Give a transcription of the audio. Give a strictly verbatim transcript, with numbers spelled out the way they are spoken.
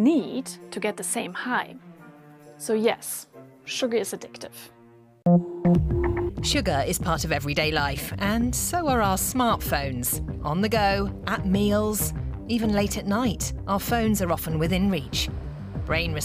need to get the same high. So yes, sugar is addictive. Sugar is part of everyday life, and so are our smartphones. On the go, at meals, even late at night, our phones are often within reach. Brain